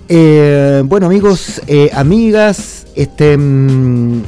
Bueno, amigos, amigas, dame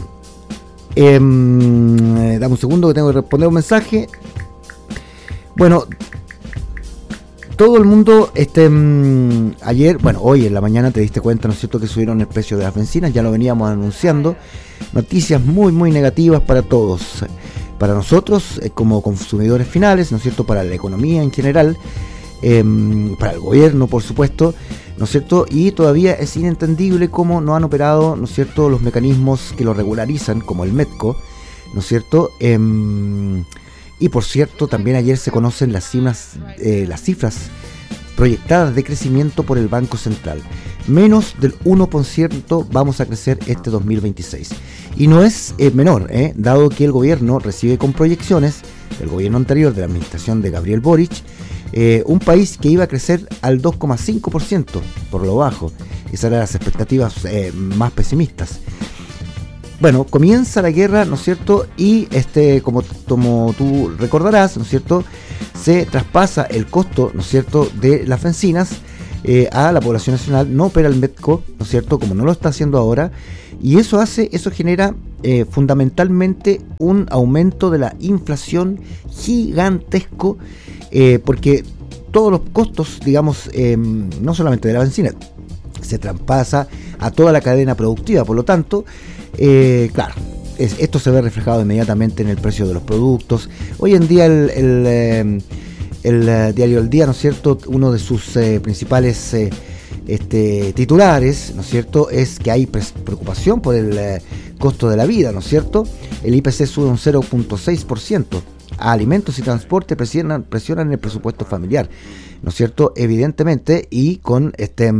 un segundo que tengo que responder un mensaje. Bueno, todo el mundo, ayer, bueno, hoy en la mañana te diste cuenta, ¿no es cierto?, que subieron el precio de las bencinas, ya lo veníamos anunciando. Noticias muy, muy negativas para todos, para nosotros como consumidores finales, ¿no es cierto?, para la economía en general, para el gobierno, por supuesto, ¿no es cierto? Y todavía es inentendible cómo no han operado, ¿no es cierto?, los mecanismos que lo regularizan, como el MEDCO, ¿no es cierto? Y por cierto, también ayer se conocen las cifras proyectadas de crecimiento por el Banco Central. Menos del 1% vamos a crecer este 2026. Y no es menor, dado que el gobierno recibe con proyecciones del gobierno anterior, de la administración de Gabriel Boric, un país que iba a crecer al 2,5% por lo bajo. Esas eran las expectativas más pesimistas. Bueno, comienza la guerra, ¿no es cierto? Y como tú recordarás, ¿no es cierto?, se traspasa el costo, ¿no es cierto?, de las bencinas a la población nacional. No opera el MEDCO, ¿no es cierto?, como no lo está haciendo ahora. Y eso genera fundamentalmente un aumento de la inflación gigantesco, porque todos los costos, digamos, no solamente de la benzina, se traspasa a toda la cadena productiva. Por lo tanto, claro, esto se ve reflejado inmediatamente en el precio de los productos. Hoy en día el diario El Día, ¿no es cierto?, uno de sus principales titulares, ¿no es cierto?, es que hay preocupación por el costo de la vida, ¿no es cierto? El IPC sube un 0,6%. A alimentos y transporte presionan el presupuesto familiar, ¿no es cierto? Evidentemente, y con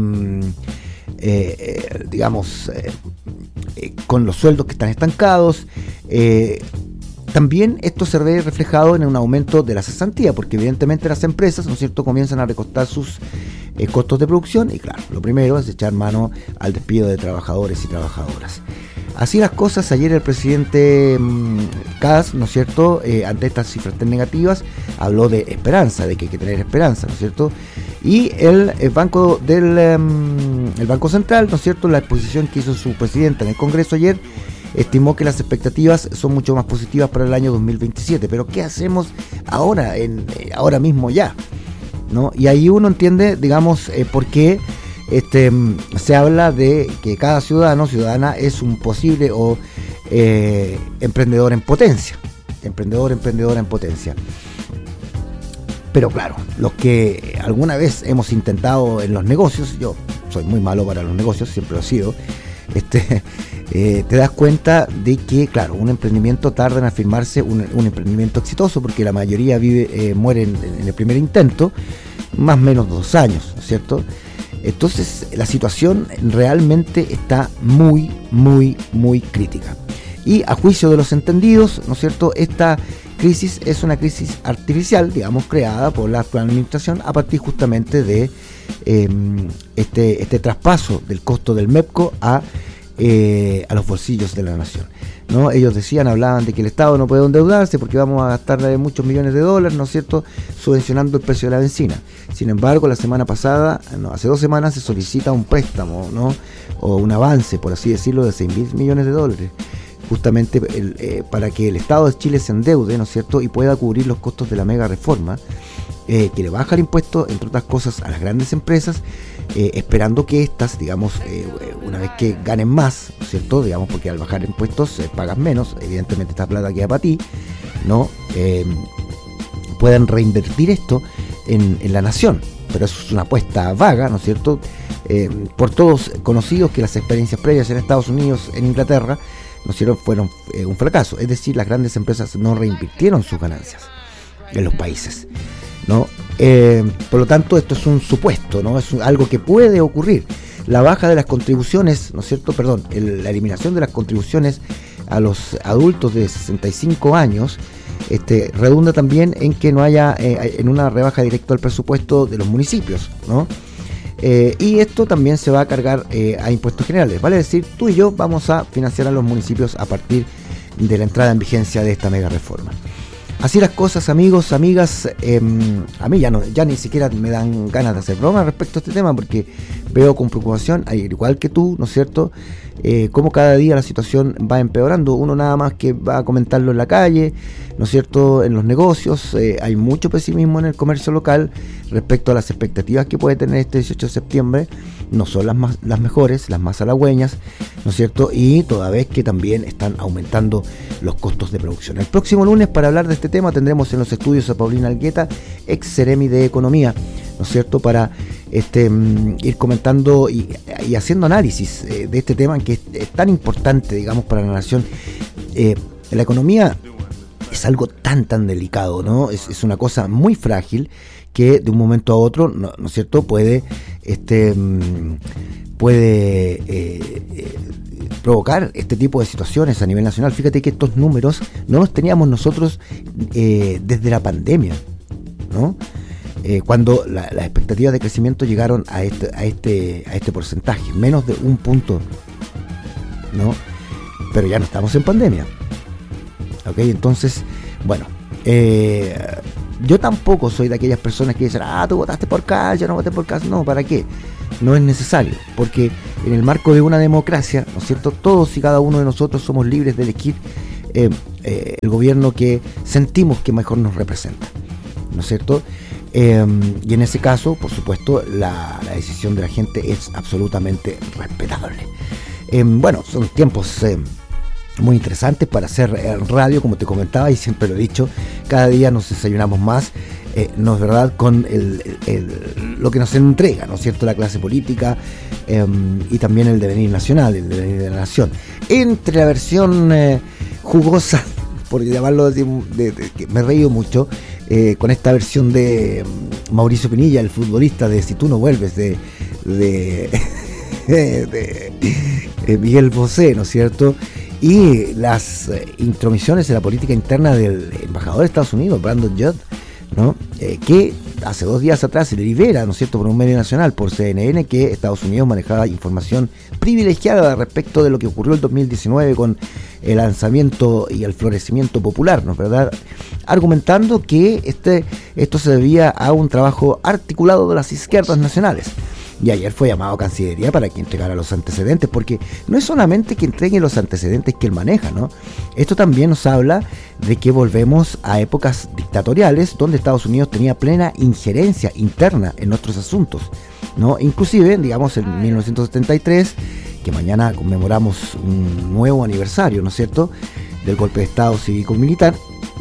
con los sueldos que están estancados. También esto se ve reflejado en un aumento de la cesantía, porque evidentemente las empresas, ¿no es cierto?, comienzan a recortar sus costos de producción, y claro, lo primero es echar mano al despido de trabajadores y trabajadoras. Así las cosas, ayer el presidente Kast, ¿no es cierto?, ante estas cifras tan negativas, habló de esperanza, de que hay que tener esperanza, ¿no es cierto? Y el Banco Central, ¿no es cierto?, la exposición que hizo su presidenta en el Congreso ayer, estimó que las expectativas son mucho más positivas para el año 2027. Pero ¿qué hacemos ahora, ahora mismo ya, ¿no? Y ahí uno entiende, digamos, por qué se habla de que cada ciudadana es un posible emprendedora en potencia. Emprendedora en potencia. Pero claro, los que alguna vez hemos intentado en los negocios, yo soy muy malo para los negocios, siempre lo he sido, te das cuenta de que, claro, un emprendimiento tarda en afirmarse, un emprendimiento exitoso, porque la mayoría muere en el primer intento, más o menos 2 años, ¿no es cierto? Entonces la situación realmente está muy, muy, muy crítica. Y a juicio de los entendidos, ¿no es cierto?, esta crisis es una crisis artificial, digamos, creada por la actual administración a partir justamente de este traspaso del costo del MEDCO a los bolsillos de la nación, ¿no? Ellos hablaban de que el Estado no puede endeudarse porque vamos a gastar muchos millones de dólares, ¿no es cierto?, subvencionando el precio de la benzina. Sin embargo, hace 2 semanas se solicita un préstamo, ¿no?, o un avance, por así decirlo, de 6.000 millones de dólares, justamente para que el Estado de Chile se endeude, ¿no es cierto?, y pueda cubrir los costos de la mega reforma, que le baja el impuesto, entre otras cosas, a las grandes empresas, esperando que estas, digamos, una vez que ganen más, ¿no es cierto?, digamos, porque al bajar impuestos pagas menos, evidentemente esta plata queda para ti, ¿no?, puedan reinvertir esto en la nación. Pero eso es una apuesta vaga, ¿no es cierto?, por todos conocidos que las experiencias previas en Estados Unidos, en Inglaterra, ¿no es cierto?, fueron un fracaso. Es decir, las grandes empresas no reinvirtieron sus ganancias en los países, ¿no? Por lo tanto, esto es un supuesto, ¿no? Es algo que puede ocurrir. La baja de las contribuciones, ¿no es cierto?, la eliminación de las contribuciones a los adultos de 65 años redunda también en que no haya en una rebaja directa al presupuesto de los municipios, ¿no? Y esto también se va a cargar a impuestos generales, vale decir, tú y yo vamos a financiar a los municipios a partir de la entrada en vigencia de esta mega reforma. Así las cosas, amigos, amigas. A mí ya ni siquiera me dan ganas de hacer bromas respecto a este tema, porque veo con preocupación, igual que tú, ¿no es cierto?, cómo cada día la situación va empeorando. Uno nada más que va a comentarlo en la calle, ¿no es cierto?, en los negocios. Hay mucho pesimismo en el comercio local respecto a las expectativas que puede tener este 18 de septiembre. No son las mejores, las más halagüeñas, ¿no es cierto?, y toda vez que también están aumentando los costos de producción. El próximo lunes, para hablar de este tema, tendremos en los estudios a Paulina Algueta, ex Ceremi de Economía, ¿no es cierto?, para ir comentando y haciendo análisis de este tema que es tan importante, digamos, para la nación. La economía es algo tan delicado, ¿no? Es una cosa muy frágil que de un momento a otro, ¿no es cierto?, puede provocar este tipo de situaciones a nivel nacional. Fíjate que estos números no los teníamos nosotros desde la pandemia, ¿no? Cuando las expectativas de crecimiento llegaron a este porcentaje, menos de 1 punto, ¿no? Pero ya no estamos en pandemia, ¿ok? Entonces, bueno, yo tampoco soy de aquellas personas que dicen, tú votaste por Kast, yo no voté por Kast. No, ¿para qué? No es necesario, porque en el marco de una democracia, ¿no es cierto?, todos y cada uno de nosotros somos libres de elegir el gobierno que sentimos que mejor nos representa, ¿no es cierto? Y en ese caso, por supuesto, la decisión de la gente es absolutamente respetable. Bueno, son tiempos muy interesantes para hacer radio, como te comentaba, y siempre lo he dicho, cada día nos desayunamos más, ¿no es verdad?, con lo que nos entrega, ¿no es cierto?, la clase política, y también el devenir nacional, el devenir de la nación. Entre la versión jugosa, por llamarlo que me he reído mucho, con esta versión de Mauricio Pinilla, el futbolista de Si tú no vuelves, de Miguel Bosé, ¿no es cierto?, y las intromisiones en la política interna del embajador de Estados Unidos, Brandon Judd, ¿no?, que hace 2 días atrás se le libera, ¿no es cierto?, por un medio nacional, por CNN, que Estados Unidos manejaba información privilegiada respecto de lo que ocurrió el 2019 con el lanzamiento y el florecimiento popular, ¿no es verdad?, argumentando que esto se debía a un trabajo articulado de las izquierdas nacionales. Y ayer fue llamado a Cancillería para que entregara los antecedentes, porque no es solamente que entregue los antecedentes que él maneja, ¿no? Esto también nos habla de que volvemos a épocas dictatoriales donde Estados Unidos tenía plena injerencia interna en nuestros asuntos, ¿no? Inclusive, digamos, en 1973, que mañana conmemoramos un nuevo aniversario, ¿no es cierto?, del golpe de Estado cívico-militar,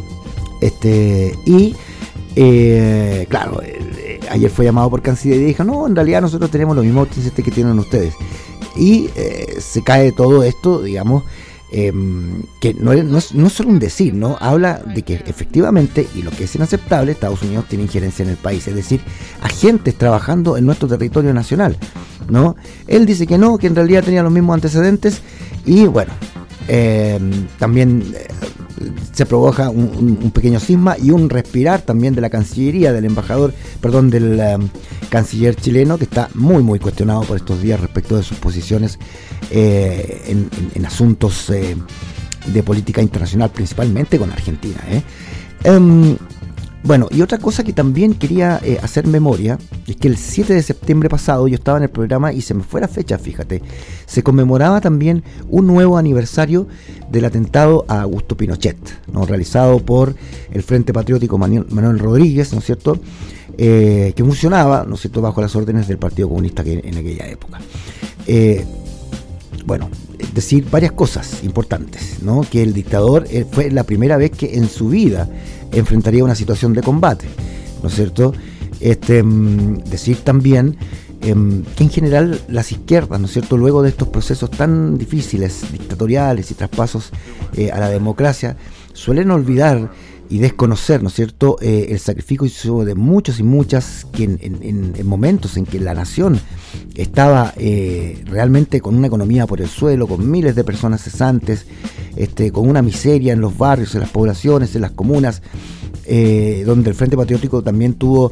claro, ayer fue llamado por Cancillería y dijo, no, en realidad nosotros tenemos los mismos antecedentes que tienen ustedes. Y se cae todo esto, digamos, que no es solo un decir, ¿no? Habla de que efectivamente, y lo que es inaceptable, Estados Unidos tiene injerencia en el país, es decir, agentes trabajando en nuestro territorio nacional, ¿no? Él dice que no, que en realidad tenía los mismos antecedentes, y bueno, también se provoca un pequeño cisma y un respirar también de la Cancillería, del canciller chileno, que está muy cuestionado por estos días respecto de sus posiciones en asuntos de política internacional, principalmente con Argentina. Bueno, y otra cosa que también quería hacer memoria es que el 7 de septiembre pasado yo estaba en el programa y se me fue la fecha, fíjate, se conmemoraba también un nuevo aniversario del atentado a Augusto Pinochet, ¿no?, realizado por el Frente Patriótico Manuel Rodríguez, ¿no es cierto?, que funcionaba, ¿no es cierto?, bajo las órdenes del Partido Comunista en aquella época. Bueno, decir varias cosas importantes, ¿no?, que el dictador fue la primera vez que en su vida enfrentaría una situación de combate, ¿no es cierto? Decir también que en general las izquierdas, ¿no es cierto?, luego de estos procesos tan difíciles, dictatoriales y traspasos a la democracia, suelen olvidar y desconocer, ¿no es cierto?, el sacrificio de muchos y muchas que en momentos en que la nación estaba realmente con una economía por el suelo, con miles de personas cesantes, con una miseria en los barrios, en las poblaciones, en las comunas, donde el Frente Patriótico también tuvo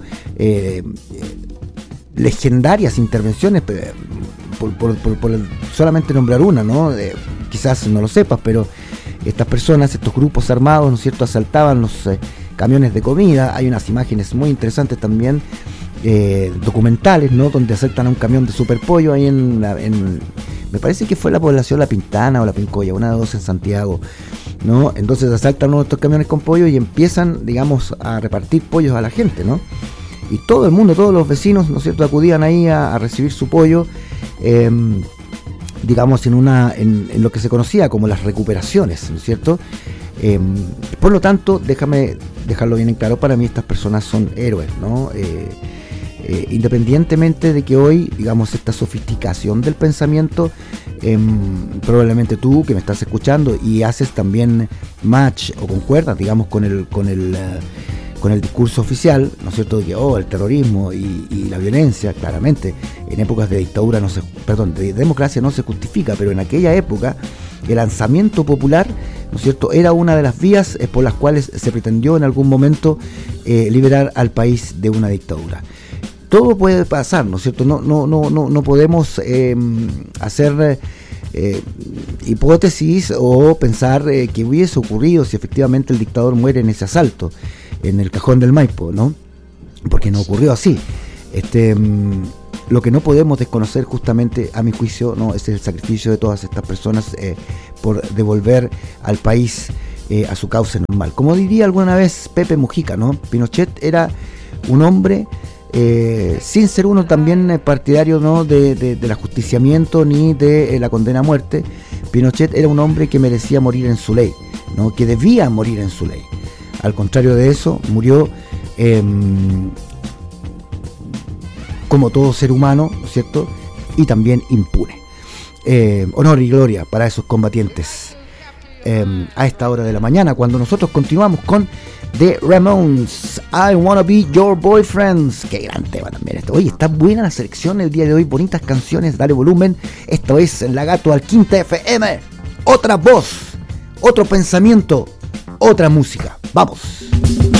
legendarias intervenciones, por solamente nombrar una, ¿no? Quizás no lo sepas, pero estas personas, estos grupos armados, ¿no es cierto?, asaltaban los camiones de comida. Hay unas imágenes muy interesantes también, documentales, ¿no?, donde asaltan a un camión de Superpollo ahí me parece que fue la población La Pintana o La Pincoya, una de dos en Santiago, ¿no? Entonces asaltan uno de estos camiones con pollo y empiezan, digamos, a repartir pollos a la gente, ¿no? Y todo el mundo, todos los vecinos, ¿no es cierto?, acudían ahí a recibir su pollo, digamos, en lo que se conocía como las recuperaciones, ¿no es cierto? Por lo tanto, déjame dejarlo bien en claro, para mí estas personas son héroes, ¿no? Independientemente de que hoy, digamos, esta sofisticación del pensamiento, probablemente tú que me estás escuchando y haces también match o concuerdas, digamos, con el discurso oficial, ¿no es cierto?, de que el terrorismo y la violencia, claramente, en épocas de dictadura de democracia no se justifica, pero en aquella época el lanzamiento popular, ¿no es cierto?, era una de las vías por las cuales se pretendió en algún momento liberar al país de una dictadura. Todo puede pasar, ¿no es cierto? No podemos hacer hipótesis o pensar que hubiese ocurrido si efectivamente el dictador muere en ese asalto, en el Cajón del Maipo, ¿no? Porque no ocurrió así. Lo que no podemos desconocer, justamente, a mi juicio, no es el sacrificio de todas estas personas por devolver al país a su cauce normal. Como diría alguna vez Pepe Mujica, ¿no? Pinochet era un hombre, sin ser uno también partidario, ¿no?, del ajusticiamiento ni de la condena a muerte. Pinochet era un hombre que merecía morir en su ley, ¿no?, que debía morir en su ley. Al contrario de eso, murió como todo ser humano, ¿no es cierto?, y también impune. Honor y gloria para esos combatientes a esta hora de la mañana, cuando nosotros continuamos con The Ramones, I Wanna Be Your Boyfriend. Qué gran tema también esto. Oye, está buena la selección el día de hoy, bonitas canciones, dale volumen. Esto es La Gato al Quinta FM. Otra voz, otro pensamiento, otra música. Vamos.